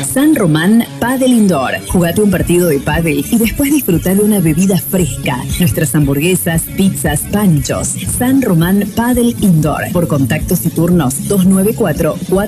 San Román Padel Indoor. Jugate un partido de pádel y después disfruta de una bebida fresca. Nuestras hamburguesas, pizzas, panchos. San Román Padel Indoor. Por contactos y turnos 294-4